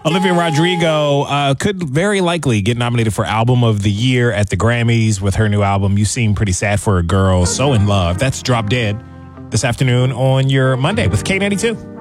Olivia Rodrigo could very likely get nominated for Album of the Year at the Grammys with her new album, You Seem Pretty Sad for a Girl, So in Love. That's Drop Dead this afternoon on your Monday with K92.